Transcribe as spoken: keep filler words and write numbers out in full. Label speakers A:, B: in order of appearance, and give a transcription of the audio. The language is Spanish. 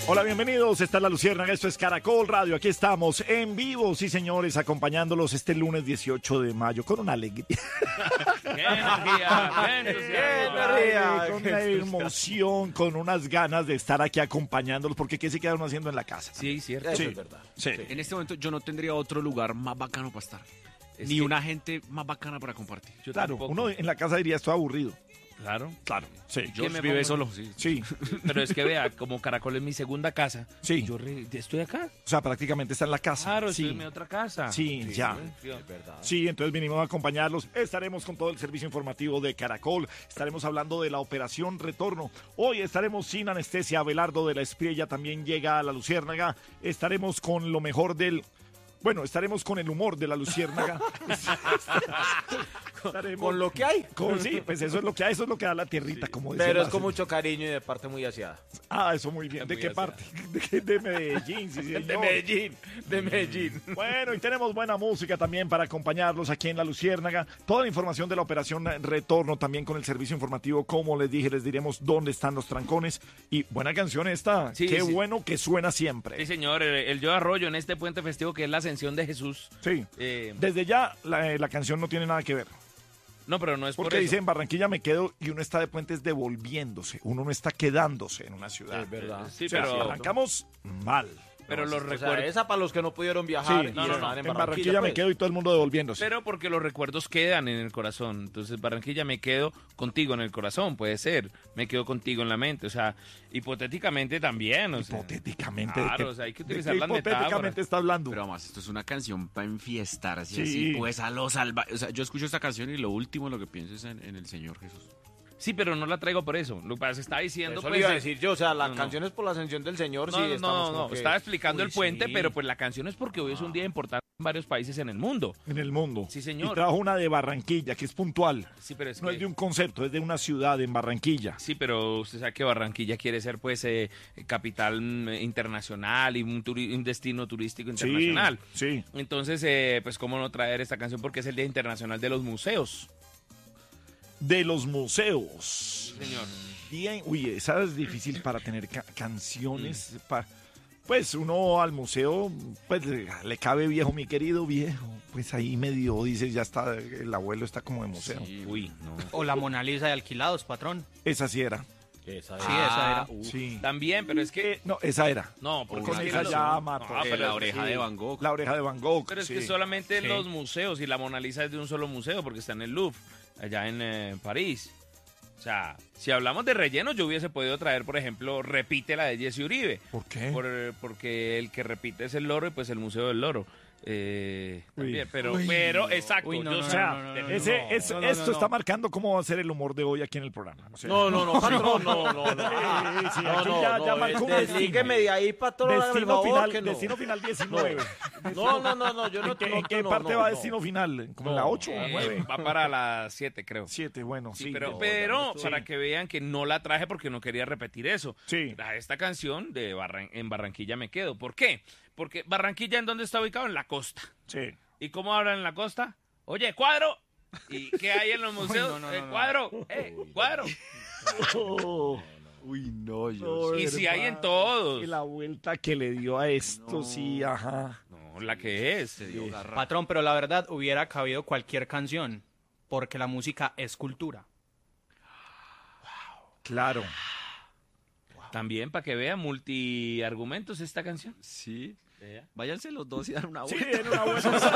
A: Hola, bienvenidos. Esta es La Luciérnaga, esto es Caracol Radio. Aquí estamos en vivo, sí señores, acompañándolos este lunes dieciocho de mayo con una alegría.
B: ¡Qué energía! ¡Qué
A: energía! Con una emoción, con unas ganas de estar aquí acompañándolos, porque ¿qué se queda uno haciendo en la casa?
B: Sí, cierto.
A: Sí,
B: Eso es verdad.
A: Sí.
B: En este momento yo no tendría otro lugar más bacano para estar.
C: Es
B: Ni
C: que-
B: una gente más bacana para compartir. Yo
A: Claro,
B: tampoco.
A: uno en la casa diría, estoy aburrido.
B: Claro.
A: Claro, sí.
B: Yo
C: ¿Quién me
B: vive
C: pongo?
B: solo, sí.
A: Sí,
B: Pero es que vea, como Caracol es mi segunda casa,
A: sí.
B: yo re- estoy acá.
A: O sea, prácticamente está en la casa.
B: Claro,
A: sí.
B: estoy en mi otra casa.
A: Sí, ya.
B: Es verdad.
A: Sí, entonces vinimos a acompañarlos. Estaremos con todo el servicio informativo de Caracol. Estaremos hablando de la operación Retorno. Hoy estaremos sin anestesia. Abelardo de la Espriella también llega a La Luciérnaga. Estaremos con lo mejor del... Bueno, estaremos con el humor de La Luciérnaga. Estaremos
C: Con lo que hay.
A: con- sí, pues eso es lo que hay, eso es lo que da la tierrita, como decía
C: Pero
A: la
C: es con
A: señora.
C: mucho cariño y de parte muy aseada.
A: Ah, eso muy bien. ¿De
C: Muy
A: qué
C: aseada.
A: parte? ¿De, qué? De Medellín, sí, señor.
C: De Medellín, de Medellín.
A: Bueno, y tenemos buena música también para acompañarlos aquí en La Luciérnaga. Toda la información de la operación Retorno también con el servicio informativo. Como les dije, les diremos dónde están los trancones. Y buena canción esta.
B: Sí,
A: Qué
B: sí.
A: bueno que suena siempre.
B: Sí, señor, el, el Yo Arroyo en este puente festivo que es la ascensión de Jesús.
A: Sí.
B: Eh,
A: Desde ya la, eh, la canción no tiene nada que ver.
B: no, pero no es por
A: Porque
B: eso.
A: dice en Barranquilla me quedo y uno está de puentes devolviéndose. Uno no está quedándose en una ciudad.
C: Es verdad.
B: Sí,
A: O sea,
B: pero,
A: arrancamos mal.
B: pero los
C: O sea,
B: recuerdos...
C: esa para los que no pudieron
A: Sí,
C: viajar y
B: no, no,
C: estaban
B: no.
C: en
A: en
C: Barranquilla,
A: Barranquilla me
C: pues.
A: quedo y todo el mundo devolviéndose.
B: Pero porque los recuerdos quedan en el corazón. Entonces, Barranquilla, me quedo contigo en el corazón, puede ser. Me quedo contigo en la mente. O sea, hipotéticamente también. O sea,
A: Hipotéticamente. ¿de
B: Claro,
A: qué-
B: o sea, hay que
A: de
B: utilizar
A: qué
B: las
A: hipotéticamente
B: metáforas.
A: está hablando?
D: Pero además, esto es una canción para enfiestar, así,
A: Sí.
D: así, pues a los salvajes. O sea, yo escucho esta canción y lo último lo que pienso es en, en el Señor Jesús.
B: Sí, pero no la traigo por eso. Lo que pasa es que está diciendo...
C: Eso
B: pues,
C: le iba a
B: eh,
C: decir yo, o sea, la
B: no, no.
C: canción es por la ascensión del Señor,
B: No,
C: sí,
B: no,
C: estamos
B: no,
C: como
B: no,
C: que-
B: estaba explicando
C: Uy,
B: el puente,
C: sí.
B: pero pues la canción es porque hoy es un día importante en varios países en el mundo.
A: En el mundo.
B: Sí, señor.
A: Y trajo una de Barranquilla, que es puntual.
B: Sí, pero es
A: No
B: que...
A: es de un concepto, es de una ciudad en Barranquilla.
B: Sí, pero usted sabe que Barranquilla quiere ser pues eh, capital mm, internacional y un, turi- un destino turístico internacional.
A: Sí, sí.
B: Entonces, eh, pues cómo no traer esta canción porque es el Día Internacional de los Museos.
A: De los museos.
B: Señor.
A: Bien, uy, esa es difícil para tener ca- canciones.
B: Mm.
A: pa- pues uno al museo, pues le, le cabe viejo, mi querido viejo. Pues ahí medio dices, ya está, el abuelo está como de museo.
B: Uy, no.
E: O la Mona Lisa de alquilados, patrón.
A: Esa sí era.
C: Esa
E: Sí,
C: es.
E: esa era.
A: Sí.
B: También, pero es que...
A: Eh, no, esa era.
B: No, porque
A: Con
B: es que
A: esa
B: los-
A: ya mató.
B: Ah,
D: Eh,
B: pero
D: la
B: es-
D: oreja
A: sí.
D: de Van Gogh.
A: La oreja de Van Gogh.
B: Pero es
A: sí.
B: que solamente
E: Sí.
B: los museos y la Mona Lisa es de un solo museo porque está en el Louvre, allá en eh, París. O sea, si hablamos de relleno, yo hubiese podido traer, por ejemplo, Repite la de Jesse Uribe.
A: ¿Por qué?
B: Por, eh, porque el que repite es el loro y pues el Museo del Loro. Eh,
A: Uy.
B: también, pero, pero, exacto.
E: Uy, no,
B: yo
E: no,
A: O
B: sé-
A: sea,
E: no, no, no,
A: ese,
E: no.
A: es-
E: No, no,
A: esto
E: no,
A: está
E: no.
A: marcando cómo va a ser el humor de hoy aquí en el programa. O sea,
C: No, no, no, patrón, no, no, no.
A: Sí, sí,
C: No,
A: aquí
C: no,
A: ya-
C: no,
A: ya marcó un destino.
C: deslígueme de ahí, patrón, hágame el
A: Destino
C: favor,
A: final,
C: que no.
A: destino final diecinueve.
C: No, no, no, no, yo no
A: ¿En qué,
C: no,
A: en qué
C: no,
A: parte
C: no,
A: va
C: no.
A: destino final? ¿Como en la
C: No.
A: ocho o
B: eh,
A: nueve?
B: va para las siete, creo.
A: siete, bueno, sí.
B: Sí, pero,
A: no,
B: pero
A: ya no
B: para
A: estoy-
B: que vean que no la traje porque no quería repetir eso.
A: Sí.
B: A esta canción de Barran- en Barranquilla me quedo. ¿Por qué? Porque Barranquilla, ¿en dónde está ubicado? En la costa.
A: Sí.
B: ¿Y cómo hablan en la costa? Oye, cuadro. ¿Y qué hay en los museos?
E: no, no,
B: Eh,
E: no, no.
B: cuadro, eh, cuadro.
A: Oh,
D: Uy, no, yo.
A: no,
B: Y si hay en
A: hermano,
B: todos.
A: y la vuelta que le dio a esto, sí, ajá.
B: No, la que es.
D: Se dio garra.
E: Patrón, pero la verdad hubiera cabido cualquier canción, porque la música es cultura.
A: Claro.
B: También para que vean multiargumentos esta canción.
D: Sí.
B: Vea.
D: Váyanse los dos y dar una
A: Sí,
D: vuelta.
A: en una buena.